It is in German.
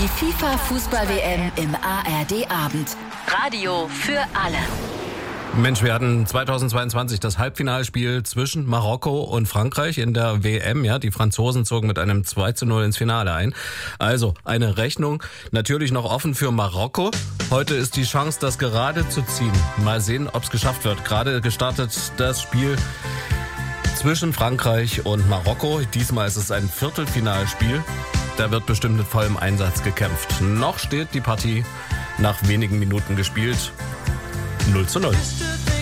Die FIFA-Fußball-WM im ARD-Abend. Radio für alle. Mensch, wir hatten 2022 das Halbfinalspiel zwischen Marokko und Frankreich in der WM. Ja, die Franzosen zogen mit einem 2:0 ins Finale ein. Also eine Rechnung natürlich noch offen für Marokko. Heute ist die Chance, das gerade zu ziehen. Mal sehen, ob es geschafft wird. Gerade gestartet das Spiel zwischen Frankreich und Marokko. Diesmal ist es ein Viertelfinalspiel. Da wird bestimmt mit vollem Einsatz gekämpft. Noch steht die Partie nach wenigen Minuten gespielt 0:0.